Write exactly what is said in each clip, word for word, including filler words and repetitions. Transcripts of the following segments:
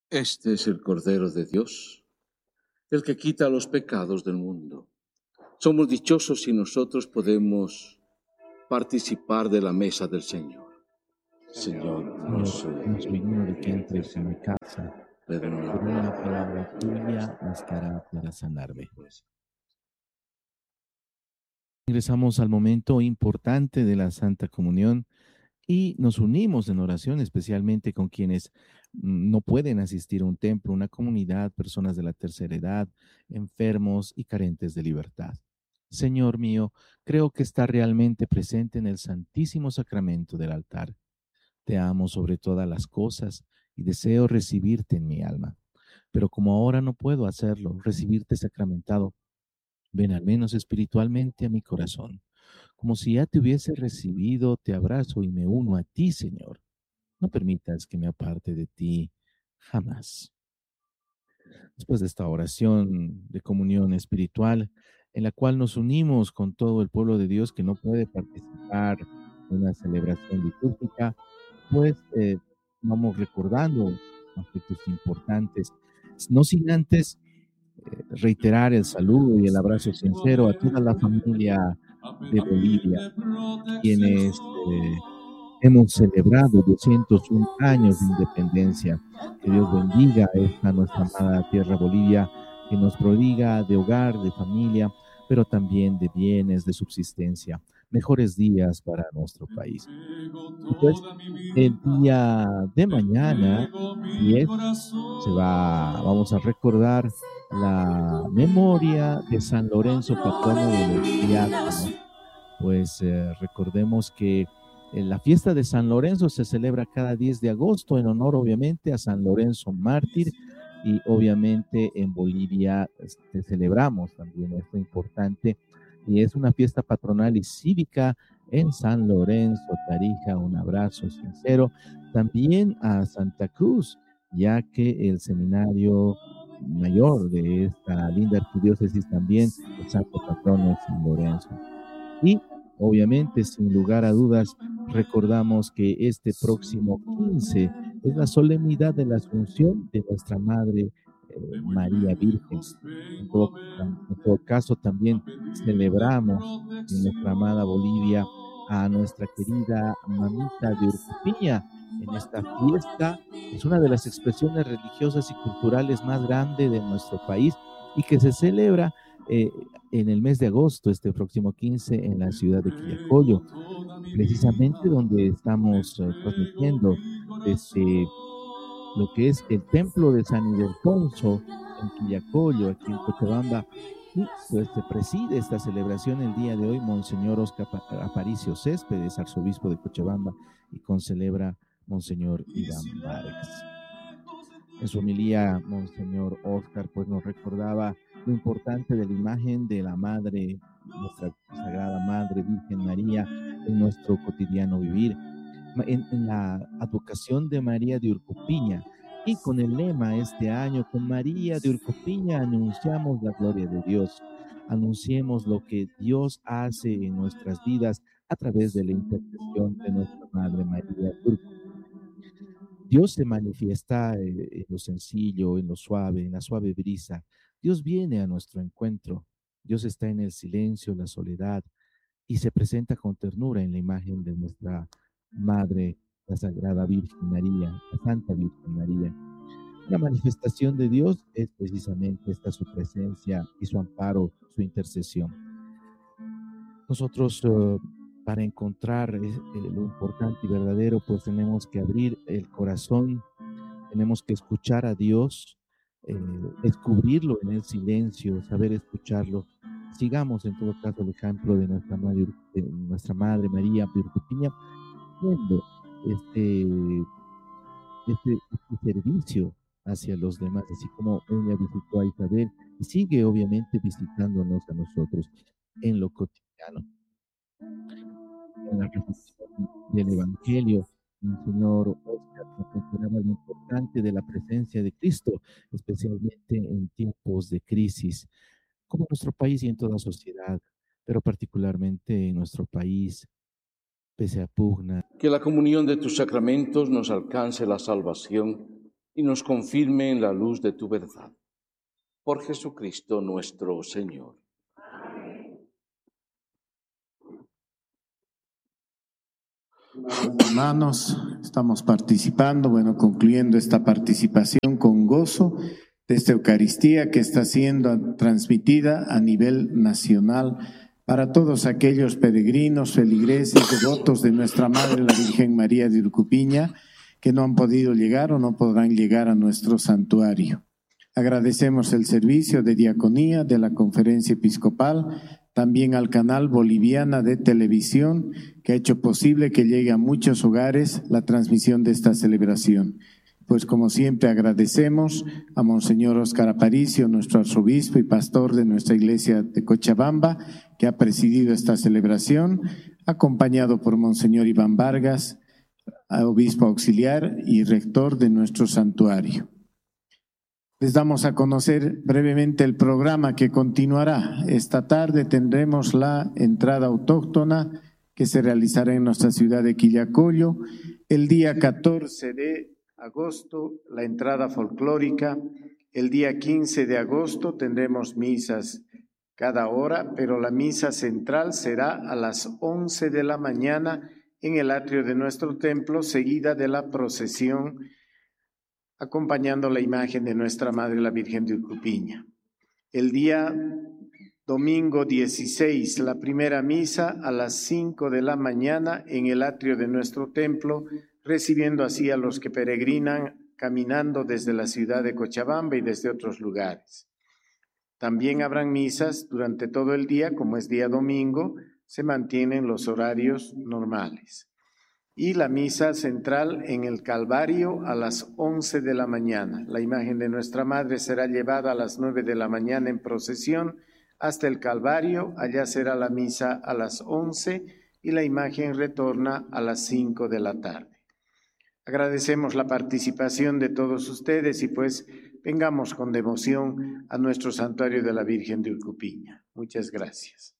Este es el Cordero de Dios, el que quita los pecados del mundo. Somos dichosos si nosotros podemos participar de la mesa del Señor. Señor, no Señor, soy no soy digno de que digno entres en mi casa, pero pero una una palabra palabra tuya bastará para sanarme. Ingresamos al momento importante de la Santa Comunión y nos unimos en oración, especialmente con quienes mm, no pueden asistir a un templo, una comunidad, personas de la tercera edad, enfermos y carentes de libertad. Señor mío, creo que está realmente presente en el Santísimo Sacramento del altar. Te amo sobre todas las cosas y deseo recibirte en mi alma. Pero como ahora no puedo hacerlo, recibirte sacramentado, ven al menos espiritualmente a mi corazón. Como si ya te hubiese recibido, te abrazo y me uno a ti, Señor. No permitas que me aparte de ti jamás. Después de esta oración de comunión espiritual, en la cual nos unimos con todo el pueblo de Dios que no puede participar en una celebración litúrgica, pues eh, vamos recordando aspectos importantes, no sin antes eh, reiterar el saludo y el abrazo sincero a toda la familia de Bolivia, quienes eh, hemos celebrado doscientos un años de independencia. Que Dios bendiga esta nuestra amada tierra Bolivia, que nos prodiga de hogar, de familia, pero también de bienes, de subsistencia. Mejores días para nuestro país. Y pues el día de mañana, diez, se va, vamos a recordar la memoria de San Lorenzo, patrono de los diáconos. Pues eh, recordemos que eh, la fiesta de San Lorenzo se celebra cada diez de agosto en honor obviamente a San Lorenzo mártir, y obviamente en Bolivia este, celebramos también esto importante, y es una fiesta patronal y cívica en San Lorenzo, Tarija. Un abrazo sincero también a Santa Cruz, ya que el seminario mayor de esta linda arquidiócesis también, el santo patrono es San Lorenzo. Y obviamente, sin lugar a dudas, recordamos que este próximo quince es la solemnidad de la Asunción de nuestra Madre eh, María Virgen. En todo, en todo caso, también celebramos en nuestra amada Bolivia a nuestra querida mamita de Urcupiña. En esta fiesta es una de las expresiones religiosas y culturales más grandes de nuestro país y que se celebra eh, en el mes de agosto, este próximo quince, en la ciudad de Quillacollo, precisamente donde estamos eh, transmitiendo desde lo que es el templo de San Ildefonso en Quillacollo, aquí en Cochabamba. Y pues se preside esta celebración el día de hoy Monseñor Oscar Aparicio Céspedes, arzobispo de Cochabamba, y concelebra Monseñor Iván Vargas. En su homilía, Monseñor Oscar pues nos recordaba lo importante de la imagen de la Madre, nuestra Sagrada Madre Virgen María, en nuestro cotidiano vivir, en, en la advocación de María de Urcupiña, y con el lema este año: con María de Urcupiña anunciamos la gloria de Dios. Anunciemos lo que Dios hace en nuestras vidas a través de la intercesión de nuestra Madre María de Urcupiña. Dios se manifiesta eh, en lo sencillo, en lo suave, en la suave brisa. Dios viene a nuestro encuentro. Dios está en el silencio, la soledad, y se presenta con ternura en la imagen de nuestra Madre, la Sagrada Virgen María, la Santa Virgen María. La manifestación de Dios es precisamente esta su presencia y su amparo, su intercesión. Nosotros, uh, para encontrar eh, lo importante y verdadero, pues tenemos que abrir el corazón, tenemos que escuchar a Dios, eh, descubrirlo en el silencio, saber escucharlo. Sigamos en todo caso el ejemplo de nuestra madre, de nuestra madre María de Urcupiña, viendo este, este, este servicio hacia los demás, así como ella visitó a Isabel y sigue obviamente visitándonos a nosotros en lo cotidiano. En la reflexión del Evangelio, el Señor Oscar nos mencionaba lo importante de la presencia de Cristo, especialmente en tiempos de crisis, como en nuestro país y en toda sociedad, pero particularmente en nuestro país, pese a pugna. Que la comunión de tus sacramentos nos alcance la salvación y nos confirme en la luz de tu verdad. Por Jesucristo nuestro Señor. Hermanos, estamos participando, bueno, concluyendo esta participación con gozo de esta Eucaristía que está siendo transmitida a nivel nacional para todos aquellos peregrinos, feligreses, devotos de nuestra Madre, la Virgen María de Urcupiña, que no han podido llegar o no podrán llegar a nuestro santuario. Agradecemos el servicio de diaconía de la Conferencia Episcopal, también al canal Boliviana de Televisión, que ha hecho posible que llegue a muchos hogares la transmisión de esta celebración. Pues como siempre agradecemos a Monseñor Óscar Aparicio, nuestro arzobispo y pastor de nuestra iglesia de Cochabamba, que ha presidido esta celebración, acompañado por Monseñor Iván Vargas, obispo auxiliar y rector de nuestro santuario. Les damos a conocer brevemente el programa que continuará. Esta tarde tendremos la entrada autóctona que se realizará en nuestra ciudad de Quillacollo. El día catorce de agosto, la entrada folclórica. El día quince de agosto tendremos misas cada hora, pero la misa central será a las once de la mañana en el atrio de nuestro templo, seguida de la procesión acompañando la imagen de nuestra Madre, la Virgen de Urcupiña. El día domingo dieciséis, la primera misa a las cinco de la mañana en el atrio de nuestro templo, recibiendo así a los que peregrinan caminando desde la ciudad de Cochabamba y desde otros lugares. También habrán misas durante todo el día, como es día domingo, se mantienen los horarios normales. Y la misa central en el Calvario a las once de la mañana. La imagen de nuestra Madre será llevada a las nueve de la mañana en procesión hasta el Calvario. Allá será la misa a las once y la imagen retorna a las cinco de la tarde. Agradecemos la participación de todos ustedes y pues vengamos con devoción a nuestro santuario de la Virgen de Urcupiña. Muchas gracias.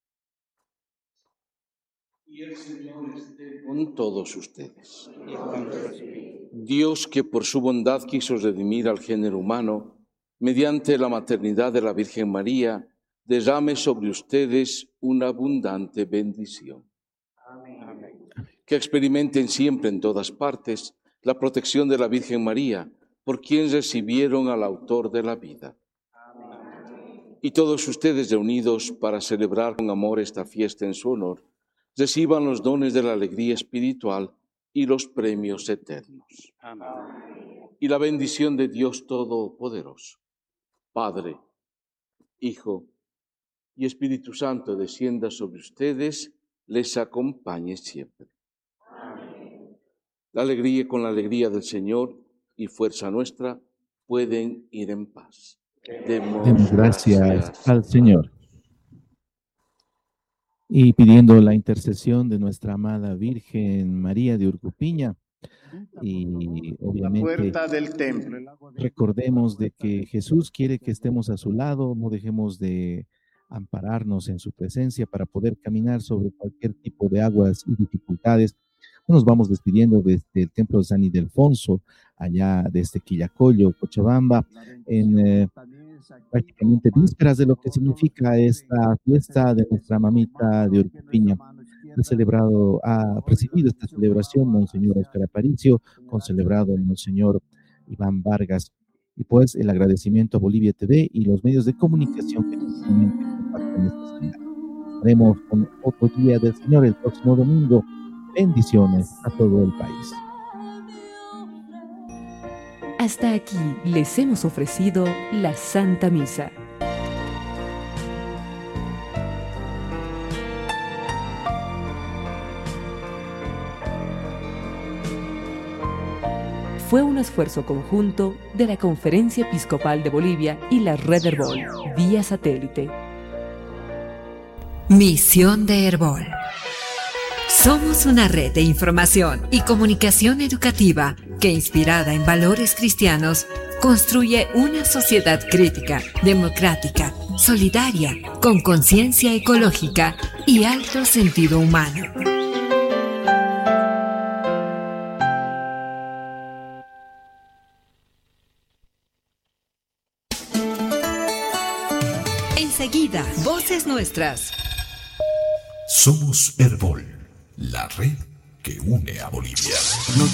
Y el Señor esté con todos ustedes. Dios, que por su bondad quiso redimir al género humano, mediante la maternidad de la Virgen María, derrame sobre ustedes una abundante bendición. Amén. Que experimenten siempre en todas partes la protección de la Virgen María, por quien recibieron al autor de la vida. Amén. Y todos ustedes reunidos para celebrar con amor esta fiesta en su honor, reciban los dones de la alegría espiritual y los premios eternos. Amén. Y la bendición de Dios Todopoderoso, Padre, Hijo y Espíritu Santo, descienda sobre ustedes, les acompañe siempre. Amén. La alegría con la alegría del Señor y fuerza nuestra pueden ir en paz. Demos, Demos gracias, gracias al Señor. Y pidiendo la intercesión de nuestra amada Virgen María de Urcupiña, y obviamente la puerta del templo. Recordemos de que Jesús quiere que estemos a su lado, no dejemos de ampararnos en su presencia para poder caminar sobre cualquier tipo de aguas y dificultades. Nos vamos despidiendo desde el templo de San Ildefonso, allá desde Quillacollo, Cochabamba, en eh, prácticamente vísperas de lo que significa esta fiesta de nuestra mamita de Urcupiña. Ha celebrado, ha presidido esta celebración Monseñor Óscar Aparicio, concelebrado Monseñor Iván Vargas, y pues el agradecimiento a Bolivia T V y los medios de comunicación que continuamente comparten esta señal. Estaremos con otro día del Señor el próximo domingo. Bendiciones a todo el país. Hasta aquí les hemos ofrecido la Santa Misa. Fue un esfuerzo conjunto de la Conferencia Episcopal de Bolivia y la Red Herbol, vía satélite. Misión de Herbol. Somos una red de información y comunicación educativa que, inspirada en valores cristianos, construye una sociedad crítica, democrática, solidaria, con conciencia ecológica y alto sentido humano. Enseguida, Voces Nuestras. Somos Herbol, la red que une a Bolivia.